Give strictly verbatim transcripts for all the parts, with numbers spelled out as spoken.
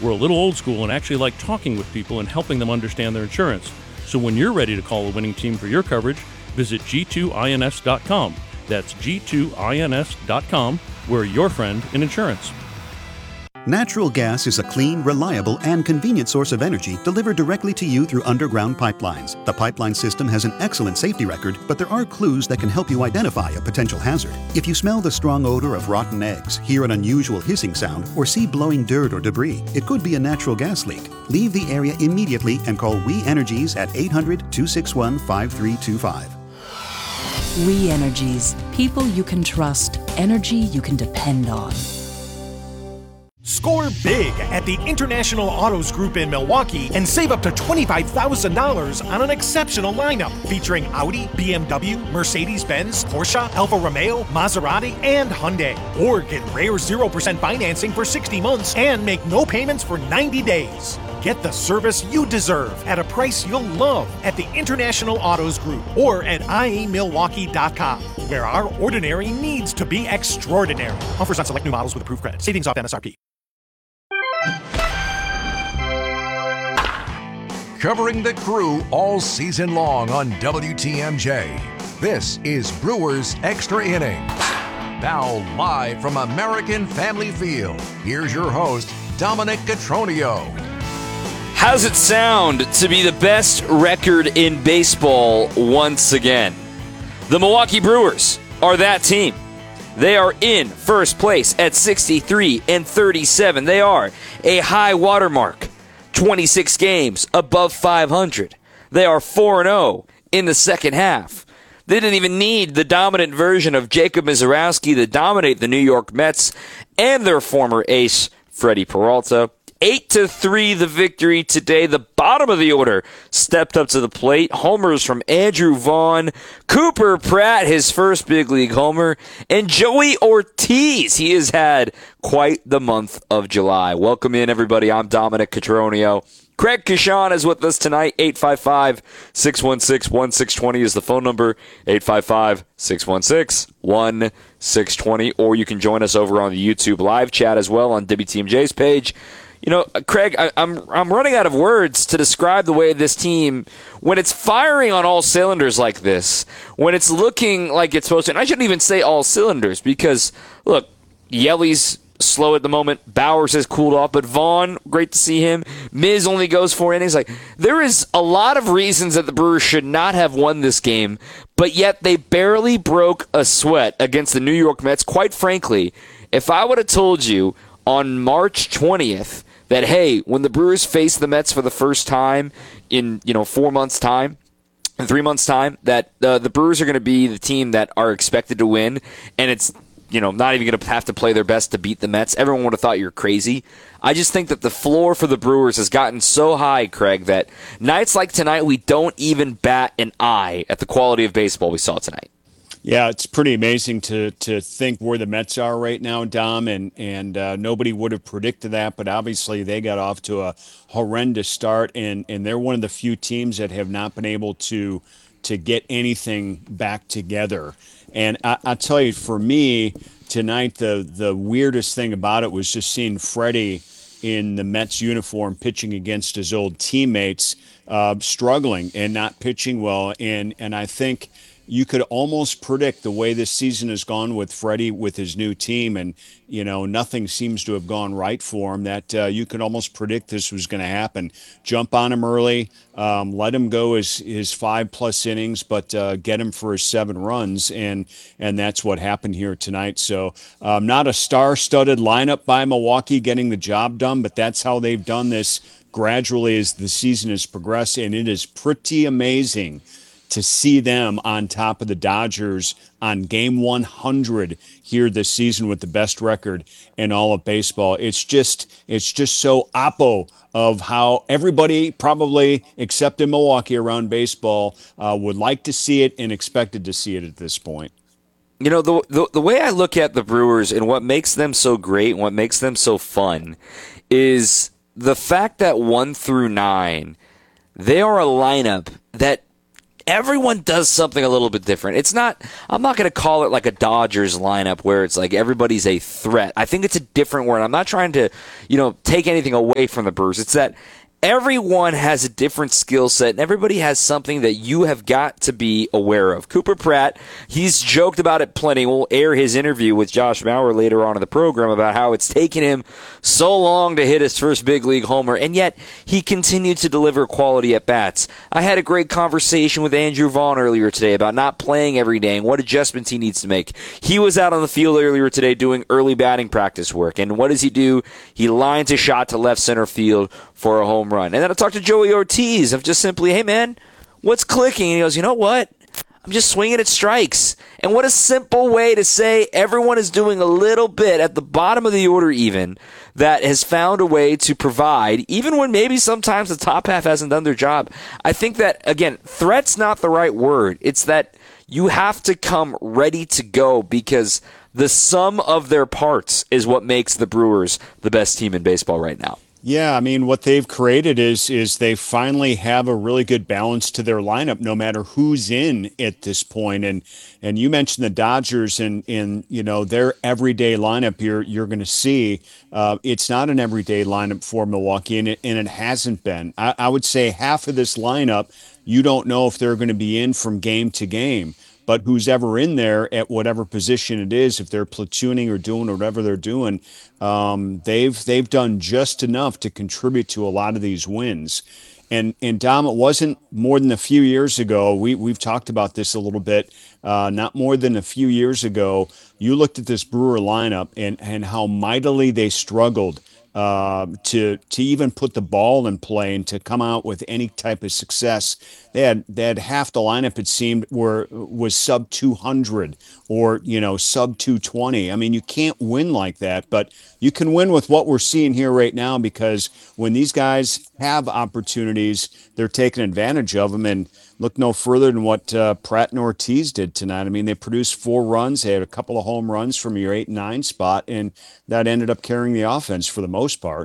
We're a little old school and actually like talking with people and helping them understand their insurance. So when you're ready to call a winning team for your coverage, visit G two I N S dot com. That's G two I N S dot com. We're your friend in insurance. Natural gas is a clean, reliable, and convenient source of energy delivered directly to you through underground pipelines. The pipeline system has an excellent safety record, but there are clues that can help you identify a potential hazard. If you smell the strong odor of rotten eggs, hear an unusual hissing sound, or see blowing dirt or debris, it could be a natural gas leak. Leave the area immediately and call We Energies at eight hundred, two six one, five three two five. We Energies. People you can trust. Energy you can depend on. Score big at the International Autos Group in Milwaukee and save up to twenty-five thousand dollars on an exceptional lineup featuring Audi, B M W, Mercedes-Benz, Porsche, Alfa Romeo, Maserati, and Hyundai. Or get rare zero percent financing for sixty months and make no payments for ninety days. Get the service you deserve at a price you'll love at the International Autos Group or at I A Milwaukee dot com, where our ordinary needs to be extraordinary. Offers on select new models with approved credit. Savings off M S R P. Covering the Crew all season long on W T M J. This is Brewers Extra Innings. Now live from American Family Field, here's your host, Dominic Cotroneo. How's it sound to be the best record in baseball once again? The Milwaukee Brewers are that team. They are in first place at sixty-three and thirty-seven. They are a high watermark, twenty-six games above five hundred. They are four and oh in the second half. They didn't even need the dominant version of Jacob Misiorowski to dominate the New York Mets and their former ace, Freddie Peralta. eight to three the victory today. The bottom of the order stepped up to the plate. Homers from Andrew Vaughn, Cooper Pratt, his first big league homer, and Joey Ortiz. He has had quite the month of July. Welcome in, everybody. I'm Dominic Cotroneo. Craig Kashan is with us tonight. eight five five, six one six, one six two zero is the phone number. eight five five, six one six, one six two zero. Or you can join us over on the YouTube live chat as well on W T M J's page. You know, Craig, I, I'm I'm running out of words to describe the way this team, when it's firing on all cylinders like this, when it's looking like it's supposed to, and I shouldn't even say all cylinders because, look, Yelly's slow at the moment, Bowers has cooled off, but Vaughn, great to see him. Miz only goes four innings. Like, there is a lot of reasons that the Brewers should not have won this game, but yet they barely broke a sweat against the New York Mets. Quite frankly, if I would have told you on March twentieth that, hey, when the Brewers face the Mets for the first time in, you know, four months' time, in three months' time, that uh, the Brewers are going to be the team that are expected to win, and it's, you know, not even going to have to play their best to beat the Mets, everyone would have thought you're crazy. I just think that the floor for the Brewers has gotten so high, Craig, that nights like tonight, we don't even bat an eye at the quality of baseball we saw tonight. Yeah, it's pretty amazing to to think where the Mets are right now, Dom, and and uh, nobody would have predicted that, but obviously they got off to a horrendous start, and and they're one of the few teams that have not been able to to get anything back together. And I, I'll tell you, for me tonight, the the weirdest thing about it was just seeing Freddie in the Mets uniform pitching against his old teammates, uh, struggling and not pitching well, and and I think you could almost predict the way this season has gone with Freddie with his new team, and you know nothing seems to have gone right for him, that uh, you could almost predict this was going to happen. Jump on him early, um, let him go his his five plus innings, but uh, get him for his seven runs, and and that's what happened here tonight. So um, not a star-studded lineup by Milwaukee getting the job done, but that's how they've done this gradually as the season has progressed, and it is pretty amazing to see them on top of the Dodgers on game one hundred here this season with the best record in all of baseball. It's just it's just so oppo of how everybody, probably except in Milwaukee around baseball, uh, would like to see it and expected to see it at this point. You know, the, the the way I look at the Brewers and what makes them so great and what makes them so fun is the fact that one through nine, they are a lineup that everyone does something a little bit different. It's not, I'm not going to call it like a Dodgers lineup where it's like everybody's a threat. I think it's a different word. I'm not trying to, you know, take anything away from the Brewers. It's that everyone has a different skill set, and everybody has something that you have got to be aware of. Cooper Pratt, he's joked about it plenty. We'll air his interview with Josh Mauer later on in the program about how it's taken him so long to hit his first big league homer, and yet he continued to deliver quality at bats. I had a great conversation with Andrew Vaughn earlier today about not playing every day and what adjustments he needs to make. He was out on the field earlier today doing early batting practice work, and what does he do? He lines a shot to left center field for a home run. And then I talked to Joey Ortiz of just simply, hey man, what's clicking? And he goes, you know what? I'm just swinging at strikes. And what a simple way to say everyone is doing a little bit at the bottom of the order even that has found a way to provide, even when maybe sometimes the top half hasn't done their job. I think that, again, threat's not the right word. It's that you have to come ready to go because the sum of their parts is what makes the Brewers the best team in baseball right now. Yeah, I mean, what they've created is is they finally have a really good balance to their lineup, no matter who's in at this point. And and you mentioned the Dodgers, and in you know their everyday lineup, you're you're going to see uh, it's not an everyday lineup for Milwaukee, and it, and it hasn't been. I, I would say half of this lineup, you don't know if they're going to be in from game to game. But who's ever in there at whatever position it is, if they're platooning or doing whatever they're doing, um, they've they've done just enough to contribute to a lot of these wins. And and Dom, it wasn't more than a few years ago. We we've talked about this a little bit. Uh, not more than a few years ago, you looked at this Brewer lineup and and how mightily they struggled uh, to to even put the ball in play and to come out with any type of success. They had they had half the lineup, it seemed, were was sub two hundred or you know sub two twenty. I mean, you can't win like that, but you can win with what we're seeing here right now, because when these guys have opportunities, they're taking advantage of them. And look no further than what uh, Pratt and Ortiz did tonight. I mean, they produced four runs. They had a couple of home runs from your eight and nine spot, and that ended up carrying the offense for the most part.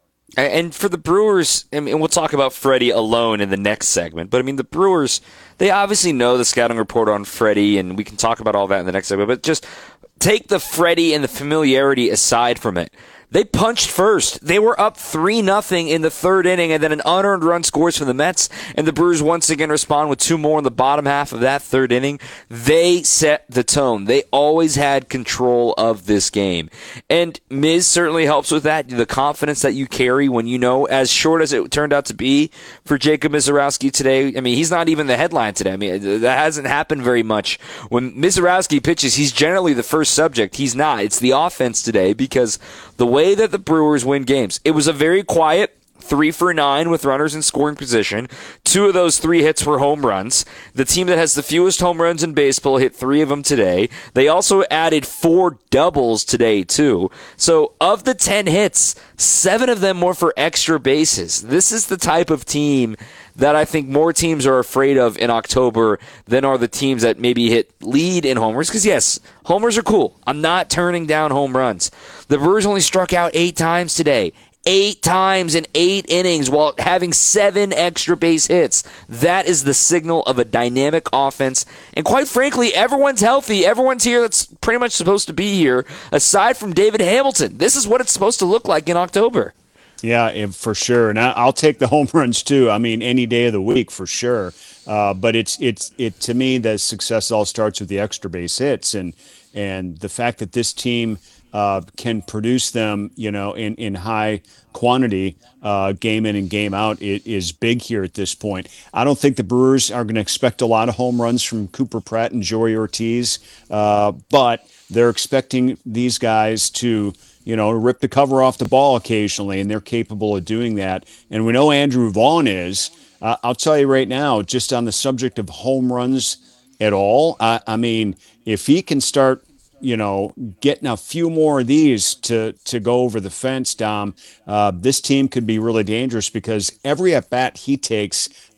And for the Brewers, I mean, we'll talk about Freddie alone in the next segment, but I mean, the Brewers, they obviously know the scouting report on Freddie, and we can talk about all that in the next segment, but just take the Freddie and the familiarity aside from it. They punched first. They were up three nothing in the third inning, and then an unearned run scores for the Mets, and the Brewers once again respond with two more in the bottom half of that third inning. They set the tone. They always had control of this game. And Miz certainly helps with that, the confidence that you carry when you know, as short as it turned out to be for Jacob Misiorowski today. I mean, he's not even the headline today. I mean, that hasn't happened very much. When Misiorowski pitches, he's generally the first subject. He's not. It's the offense today, because the way that the Brewers win games, it was a very quiet three for nine with runners in scoring position. Two of those three hits were home runs. The team that has the fewest home runs in baseball hit three of them today. They also added four doubles today, too. So of the ten hits, seven of them were for extra bases. This is the type of team that I think more teams are afraid of in October than are the teams that maybe hit lead in homers. Because, yes, homers are cool. I'm not turning down home runs. The Brewers only struck out eight times today. Eight times in eight innings while having seven extra base hits. That is the signal of a dynamic offense. And quite frankly, everyone's healthy. Everyone's here that's pretty much supposed to be here, aside from David Hamilton. This is what it's supposed to look like in October. Yeah, for sure. And I'll take the home runs too. I mean, any day of the week for sure. Uh, but it's it's it to me, the success all starts with the extra base hits, and and the fact that this team uh, can produce them, you know, in in high quantity, uh, game in and game out, it is big here at this point. I don't think the Brewers are going to expect a lot of home runs from Cooper Pratt and Joey Ortiz, uh, but they're expecting these guys to, you know, rip the cover off the ball occasionally, and they're capable of doing that. And we know Andrew Vaughn is. Uh, I'll tell you right now, just on the subject of home runs at all, I, I mean, if he can start, you know, getting a few more of these to to go over the fence, Dom, uh, this team could be really dangerous, because every at-bat he takes,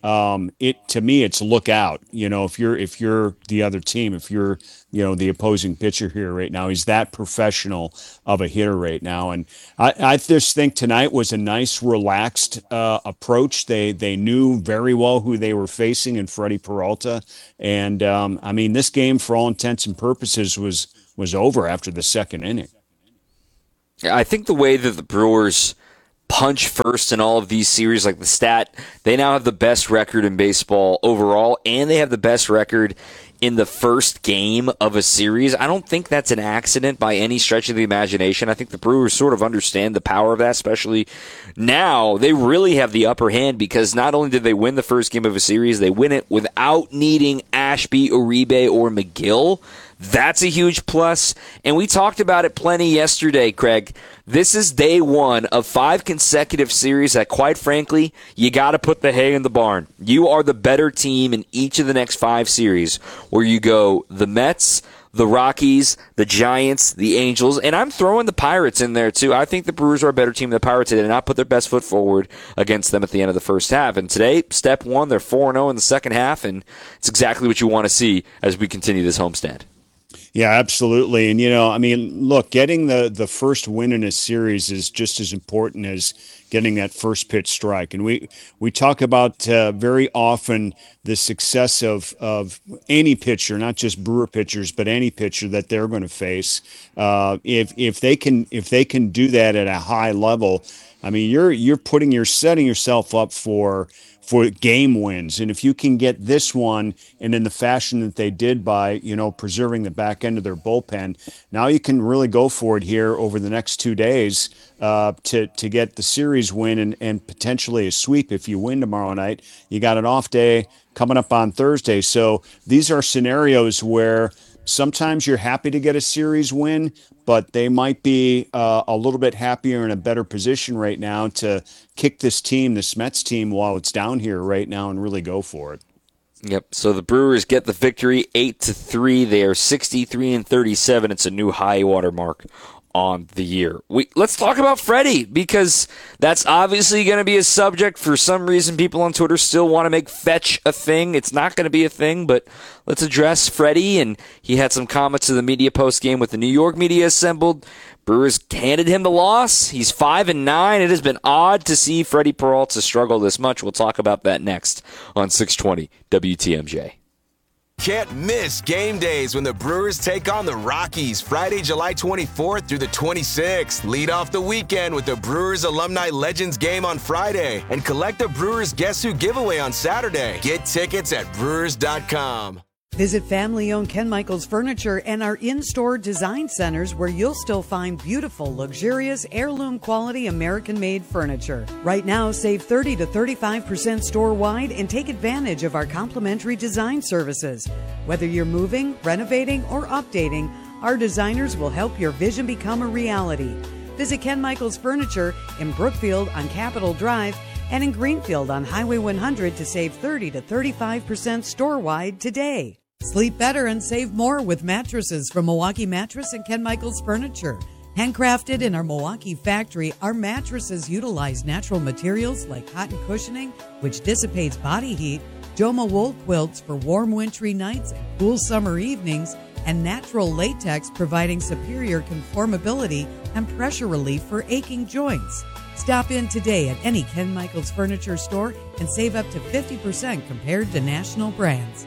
um, it to me it's look out. You know, if you're if you're the other team, if you're you know the opposing pitcher here right now, he's that professional of a hitter right now. And I, I just think tonight was a nice, relaxed uh, approach. They they knew very well who they were facing in Freddie Peralta, and um, I mean this game for all intents and purposes was was over after the second inning. I think the way that the Brewers punch first in all of these series, like the stat, they now have the best record in baseball overall, and they have the best record in the first game of a series. I don't think that's an accident by any stretch of the imagination. I think the Brewers sort of understand the power of that, especially now. They really have the upper hand because not only did they win the first game of a series, they win it without needing Ashby, Uribe, or McGill. That's a huge plus, and we talked about it plenty yesterday, Craig. This is day one of five consecutive series that, quite frankly, you got to put the hay in the barn. You are the better team in each of the next five series, where you go the Mets, the Rockies, the Giants, the Angels, and I'm throwing the Pirates in there too. I think the Brewers are a better team than the Pirates. They did not put their best foot forward against them at the end of the first half. And today, step one, they're four and oh in the second half, and it's exactly what you want to see as we continue this homestand. Yeah, absolutely. And, you know, I mean, look, getting the, the first win in a series is just as important as getting that first pitch strike. And we, we talk about uh, very often the success of, of any pitcher, not just Brewer pitchers, but any pitcher that they're going to face. Uh, if if they can if they can do that at a high level, I mean, you're you're putting you're setting yourself up for for game wins. And if you can get this one and in the fashion that they did by, you know, preserving the back end of their bullpen, now you can really go for it here over the next two days uh, to, to get the series win and, and potentially a sweep. If you win tomorrow night, you got an off day coming up on Thursday. So these are scenarios where sometimes you're happy to get a series win, but they might be uh, a little bit happier in a better position right now to kick this team, this Mets team, while it's down here right now and really go for it. Yep. So the Brewers get the victory, eight to three. They are sixty-three and thirty-seven. It's a new high water mark on the year. We let's talk about Freddie, because that's obviously going to be a subject. For some reason, people on Twitter still want to make fetch a thing. It's not going to be a thing, but let's address Freddie. And he had some comments to the media post game with the New York media assembled. Brewers handed him the loss. He's five and nine. It has been odd to see Freddie Peralta struggle this much. We'll talk about that next on six twenty W T M J. Can't miss game days when the Brewers take on the Rockies Friday, July twenty-fourth through the twenty-sixth. Lead off the weekend with the Brewers Alumni Legends game on Friday and collect the Brewers Guess Who giveaway on Saturday. Get tickets at brewers dot com. Visit family-owned Ken Michaels Furniture and our in-store design centers, where you'll still find beautiful, luxurious, heirloom-quality American-made furniture. Right now, save thirty to thirty-five percent store-wide and take advantage of our complimentary design services. Whether you're moving, renovating, or updating, our designers will help your vision become a reality. Visit Ken Michaels Furniture in Brookfield on Capitol Drive and in Greenfield on Highway one hundred to save thirty to thirty-five percent store-wide today. Sleep better and save more with mattresses from Milwaukee Mattress and Ken Michaels Furniture. Handcrafted in our Milwaukee factory, our mattresses utilize natural materials like cotton cushioning, which dissipates body heat, Joma wool quilts for warm wintry nights and cool summer evenings, and natural latex providing superior conformability and pressure relief for aching joints. Stop in today at any Ken Michaels Furniture store and save up to fifty percent compared to national brands.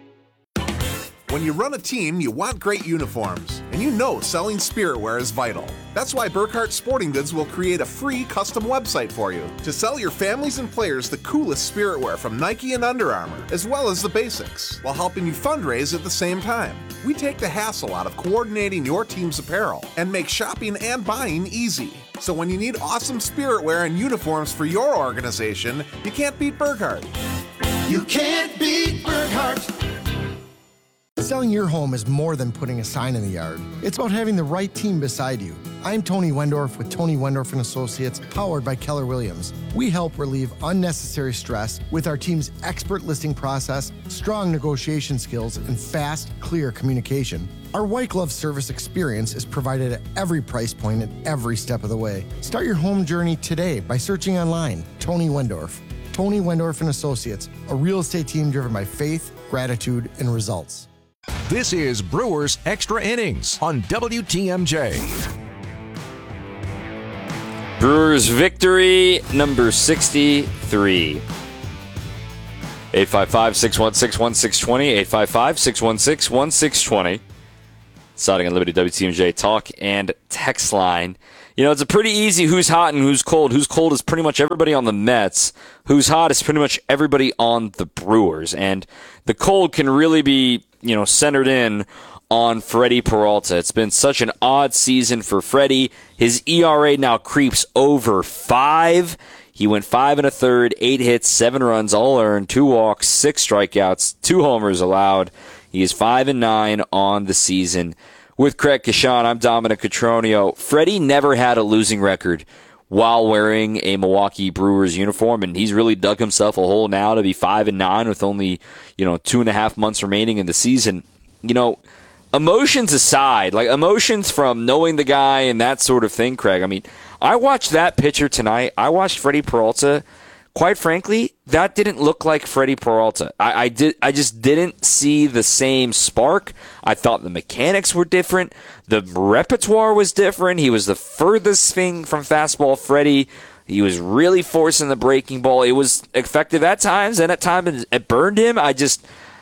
When you run a team, you want great uniforms, and you know selling spiritwear is vital. That's why Burkhart Sporting Goods will create a free custom website for you to sell your families and players the coolest spiritwear from Nike and Under Armour, as well as the basics, while helping you fundraise at the same time. We take the hassle out of coordinating your team's apparel and make shopping and buying easy. So when you need awesome spiritwear and uniforms for your organization, you can't beat Burkhart. You can't beat Burkhart. Selling your home is more than putting a sign in the yard. It's about having the right team beside you. I'm Tony Wendorf with Tony Wendorf and Associates, powered by Keller Williams. We help relieve unnecessary stress with our team's expert listing process, strong negotiation skills, and fast, clear communication. Our white glove service experience is provided at every price point at every step of the way. Start your home journey today by searching online, Tony Wendorf. Tony Wendorf and Associates, a real estate team driven by faith, gratitude, and results. This is Brewers Extra Innings on W T M J. Brewers victory number sixty-three. eight five five, six one six, one six two zero, eight five five, six one six, one six two zero. Siding Unlimited W T M J talk and text line. You know, it's a pretty easy who's hot and who's cold. Who's cold is pretty much everybody on the Mets. Who's hot is pretty much everybody on the Brewers. And the cold can really be, you know, centered in on Freddie Peralta. It's been such an odd season for Freddie. His E R A now creeps over five. He went five and a third, eight hits, seven runs, all earned, two walks, six strikeouts, two homers allowed. He is five and nine on the season. With Craig Kashan, I'm Dominic Cotroneo. Freddie never had a losing record while wearing a Milwaukee Brewers uniform, and he's really dug himself a hole now to be five and nine with only, you know, two and a half months remaining in the season. You know, emotions aside, like emotions from knowing the guy and that sort of thing, Craig. I mean, I watched that pitcher tonight. I watched Freddie Peralta. Quite frankly, that didn't look like Freddie Peralta. I, I did. I just didn't see the same spark. I thought the mechanics were different. The repertoire was different. He was the furthest thing from fastball Freddie. He was really forcing the breaking ball. It was effective at times, and at times it burned him. I just,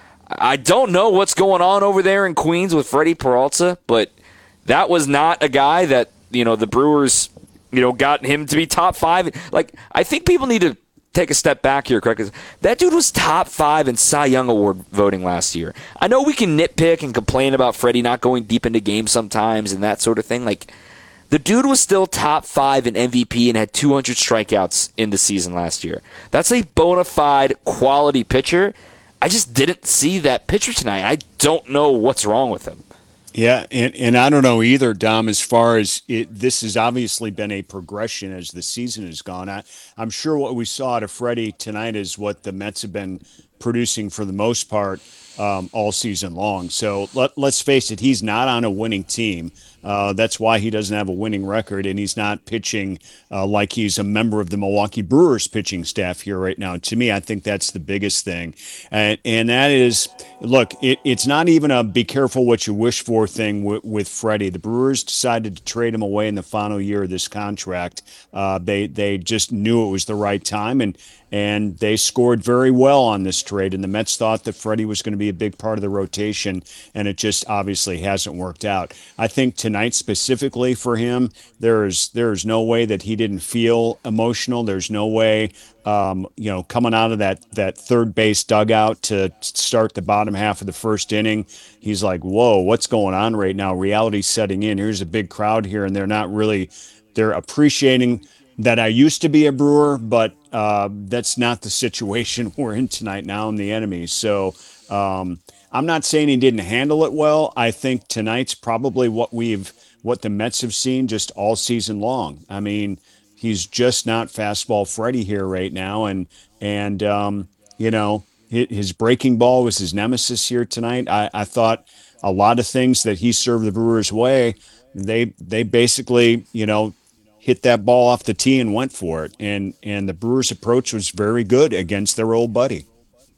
I don't know what's going on over there in Queens with Freddie Peralta, but that was not a guy that, you know, the Brewers, you know, got him to be top five. Like, I think people need to take a step back here, Craig. That dude was top five in Cy Young Award voting last year. I know we can nitpick and complain about Freddie not going deep into games sometimes and that sort of thing. Like, the dude was still top five in M V P and had two hundred strikeouts in the season last year. That's a bona fide quality pitcher. I just didn't see that pitcher tonight. I don't know what's wrong with him. Yeah, and, and I don't know either, Dom, as far as it, this has obviously been a progression as the season has gone. I, I'm sure what we saw out of Freddie tonight is what the Mets have been producing for the most part um, all season long. So let, let's face it, he's not on a winning team. Uh, that's why he doesn't have a winning record, and he's not pitching uh, like he's a member of the Milwaukee Brewers pitching staff here right now. To me, I think that's the biggest thing. And, and that is, look, it, it's not even a be careful what you wish for thing with, with Freddie. The Brewers decided to trade him away in the final year of this contract. Uh, they, they just knew it was the right time, and And they scored very well on this trade, and the Mets thought that Freddie was going to be a big part of the rotation, and it just obviously hasn't worked out. I think tonight specifically for him, there's there's no way that he didn't feel emotional. There's no way, um, you know, coming out of that, that third base dugout to start the bottom half of the first inning, he's like, whoa, what's going on right now? Reality's setting in. Here's a big crowd here, and they're not really – they're appreciating – that I used to be a Brewer, but uh, that's not the situation we're in tonight now in the enemy. So um, I'm not saying he didn't handle it well. I think tonight's probably what we've, what the Mets have seen just all season long. I mean, he's just not fastball Freddie here right now. And, and um, you know, his breaking ball was his nemesis here tonight. I, I thought a lot of things that he served the Brewers' way, they, they basically, you know, hit that ball off the tee and went for it. And and the Brewers' approach was very good against their old buddy.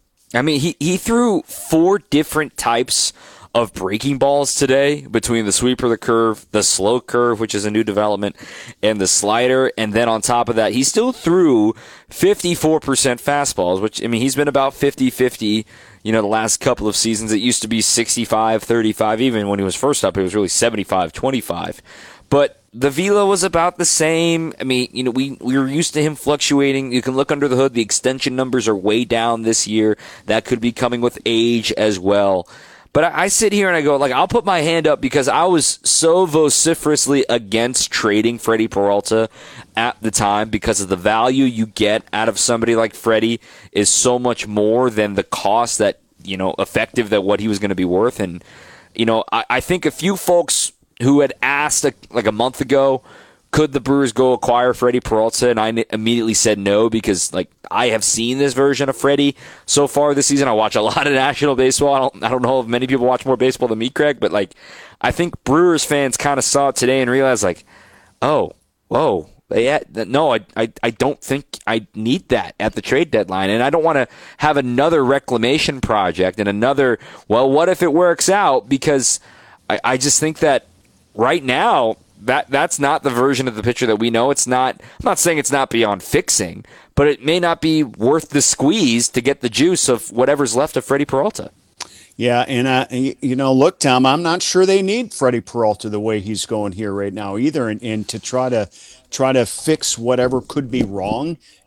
I mean, he, he threw four different types of breaking balls today between the sweeper, the curve, the slow curve, which is a new development, and the slider. And then on top of that, he still threw fifty-four percent fastballs, which, I mean, he's been about fifty-fifty, you know, the last couple of seasons. It used to be sixty-five thirty-five. Even when he was first up, it was really seventy-five twenty-five. But the velo was about the same. I mean, you know, we, we were used to him fluctuating. You can look under the hood. The extension numbers are way down this year. That could be coming with age as well. But I, I sit here and I go, like, I'll put my hand up because I was so vociferously against trading Freddie Peralta at the time because of the value you get out of somebody like Freddie is so much more than the cost that, you know, effective that what he was going to be worth. And, you know, I, I think a few folks who had asked a, like a month ago, could the Brewers go acquire Freddie Peralta? And I n- immediately said no because, like, I have seen this version of Freddie so far this season. I watch a lot of national baseball. I don't, I don't know if many people watch more baseball than me, Craig, but, like, I think Brewers fans kind of saw it today and realized, like, oh, whoa, But yeah, no, I, I I don't think I need that at the trade deadline. And I don't want to have another reclamation project and another, well, what if it works out? Because I, I just think that right now, that that's not the version of the pitcher that we know. It's not, I'm not saying it's not beyond fixing, but it may not be worth the squeeze to get the juice of whatever's left of Freddie Peralta. Yeah, and uh, you know, look, Tom, I'm not sure they need Freddie Peralta the way he's going here right now either, and, and to try to try to fix whatever could be wrong